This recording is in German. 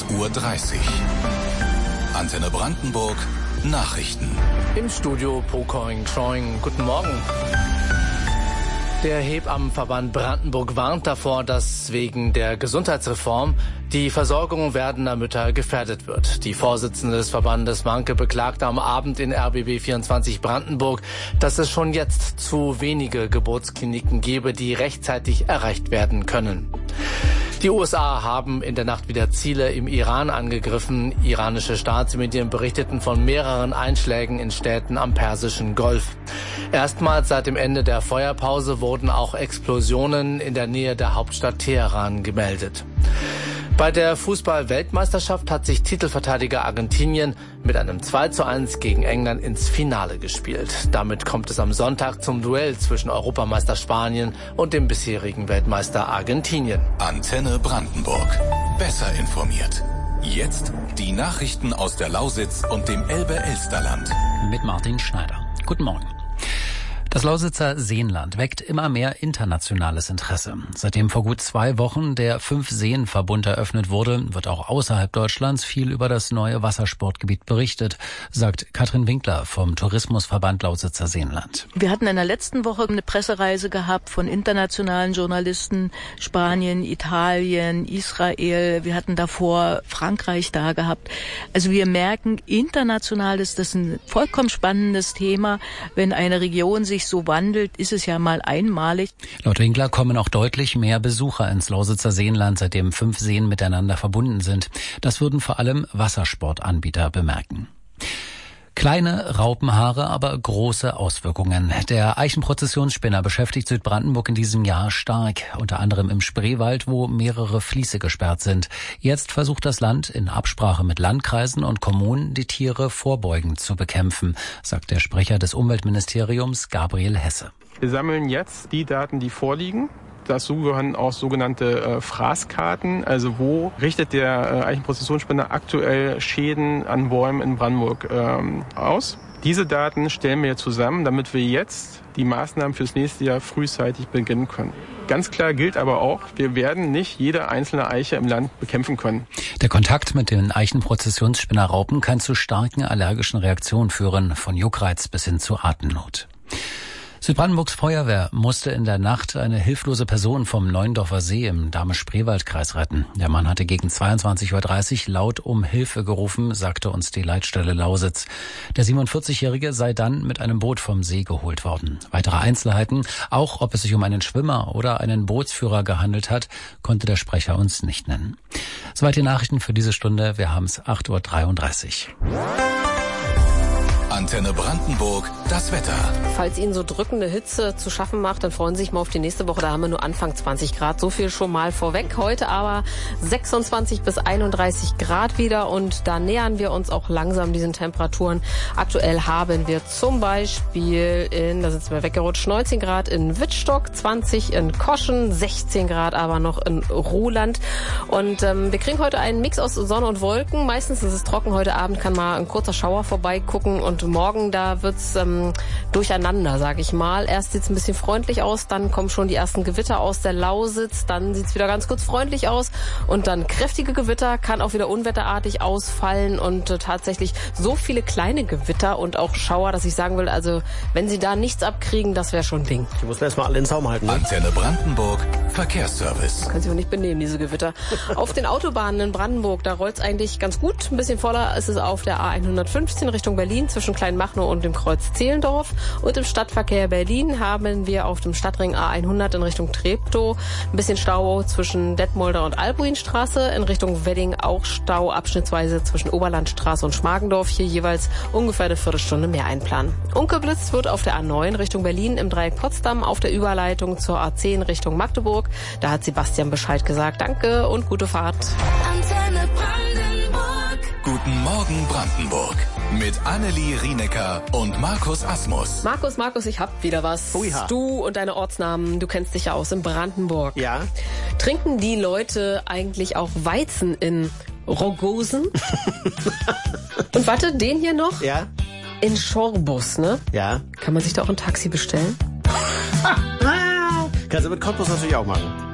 Uhr. Antenne Brandenburg, Nachrichten. Im Studio Pocoing Choing. Guten Morgen. Der Hebammenverband Brandenburg warnt davor, dass wegen der Gesundheitsreform die Versorgung werdender Mütter gefährdet wird. Die Vorsitzende des Verbandes Manke beklagte am Abend in RBB 24 Brandenburg, dass es schon jetzt zu wenige Geburtskliniken gebe, die rechtzeitig erreicht werden können. Die USA haben in der Nacht wieder Ziele im Iran angegriffen. Iranische Staatsmedien berichteten von mehreren Einschlägen in Städten am Persischen Golf. Erstmals seit dem Ende der Feuerpause wurden auch Explosionen in der Nähe der Hauptstadt Teheran gemeldet. Bei der Fußball-Weltmeisterschaft hat sich Titelverteidiger Argentinien mit einem 2:1 gegen England ins Finale gespielt. Damit kommt es am Sonntag zum Duell zwischen Europameister Spanien und dem bisherigen Weltmeister Argentinien. Antenne Brandenburg. Besser informiert. Jetzt die Nachrichten aus der Lausitz und dem Elbe-Elsterland. Mit Martin Schneider. Guten Morgen. Das Lausitzer Seenland weckt immer mehr internationales Interesse. Seitdem vor gut 2 Wochen der 5-Seen-Verbund eröffnet wurde, wird auch außerhalb Deutschlands viel über das neue Wassersportgebiet berichtet, sagt Katrin Winkler vom Tourismusverband Lausitzer Seenland. Wir hatten in der letzten Woche eine Pressereise gehabt von internationalen Journalisten, Spanien, Italien, Israel. Wir hatten davor Frankreich da gehabt. Also wir merken, international ist das ein vollkommen spannendes Thema. Wenn eine Region sich so wandelt, ist es ja mal einmalig. Laut Winkler kommen auch deutlich mehr Besucher ins Lausitzer Seenland, seitdem 5 Seen miteinander verbunden sind. Das würden vor allem Wassersportanbieter bemerken. Kleine Raupenhaare, aber große Auswirkungen. Der Eichenprozessionsspinner beschäftigt Südbrandenburg in diesem Jahr stark, unter anderem im Spreewald, wo mehrere Fließe gesperrt sind. Jetzt versucht das Land in Absprache mit Landkreisen und Kommunen, die Tiere vorbeugend zu bekämpfen, sagt der Sprecher des Umweltministeriums Gabriel Hesse. Wir sammeln jetzt die Daten, die vorliegen. Dazu gehören auch sogenannte Fraßkarten, also wo richtet der Eichenprozessionsspinner aktuell Schäden an Bäumen in Brandenburg aus. Diese Daten stellen wir zusammen, damit wir jetzt die Maßnahmen fürs nächste Jahr frühzeitig beginnen können. Ganz klar gilt aber auch, wir werden nicht jede einzelne Eiche im Land bekämpfen können. Der Kontakt mit den Eichenprozessionsspinnerraupen kann zu starken allergischen Reaktionen führen, von Juckreiz bis hin zu Atemnot. Südbrandenburgs Feuerwehr musste in der Nacht eine hilflose Person vom Neuendorfer See im Dahme-Spreewald-Kreis retten. Der Mann hatte gegen 22:30 Uhr laut um Hilfe gerufen, sagte uns die Leitstelle Lausitz. Der 47-Jährige sei dann mit einem Boot vom See geholt worden. Weitere Einzelheiten, auch ob es sich um einen Schwimmer oder einen Bootsführer gehandelt hat, konnte der Sprecher uns nicht nennen. Soweit die Nachrichten für diese Stunde. Wir haben es 8:33 Uhr. Antenne Brandenburg, das Wetter. Falls Ihnen so drückende Hitze zu schaffen macht, dann freuen Sie sich mal auf die nächste Woche. Da haben wir nur Anfang 20 Grad. So viel schon mal vorweg. Heute aber 26 bis 31 Grad wieder. Und da nähern wir uns auch langsam diesen Temperaturen. Aktuell haben wir zum Beispiel da sind wir weggerutscht, 19 Grad in Wittstock, 20 in Koschen, 16 Grad aber noch in Ruhland. Und wir kriegen heute einen Mix aus Sonne und Wolken. Meistens ist es trocken. Heute Abend kann mal ein kurzer Schauer vorbeigucken. Und morgen, da wird's durcheinander, sag ich mal. Erst sieht's ein bisschen freundlich aus, dann kommen schon die ersten Gewitter aus der Lausitz, dann sieht's wieder ganz kurz freundlich aus und dann kräftige Gewitter, kann auch wieder unwetterartig ausfallen und tatsächlich so viele kleine Gewitter und auch Schauer, dass ich sagen will, also wenn Sie da nichts abkriegen, das wäre schon ein Ding. Die muss man erstmal alle in den Zaum halten. Ne? Antenne Brandenburg, Verkehrsservice. Können Sie auch nicht benehmen, diese Gewitter. Auf den Autobahnen in Brandenburg, da rollt's eigentlich ganz gut. Ein bisschen voller ist es auf der A115 Richtung Berlin zwischen Kleinmachnow und dem Kreuz Zehlendorf. Und im Stadtverkehr Berlin haben wir auf dem Stadtring A100 in Richtung Treptow ein bisschen Stau zwischen Detmolder und Albuinstraße. In Richtung Wedding auch Stau abschnittsweise zwischen Oberlandstraße und Schmargendorf. Hier jeweils ungefähr eine Viertelstunde mehr einplanen. Ungeblitzt wird auf der A9 Richtung Berlin im Dreieck Potsdam auf der Überleitung zur A10 Richtung Magdeburg. Da hat Sebastian Bescheid gesagt. Danke und gute Fahrt. Antenne Brandenburg. Guten Morgen Brandenburg. Mit Annelie Rienecker und Markus Asmus. Markus, ich hab wieder was. Uiha. Du und deine Ortsnamen, du kennst dich ja aus in Brandenburg. Ja. Trinken die Leute eigentlich auch Weizen in Rogosen? Und warte, den hier noch? Ja. In Schorbus, ne? Ja. Kann man sich da auch ein Taxi bestellen? Kannst du mit Cottbus natürlich auch machen.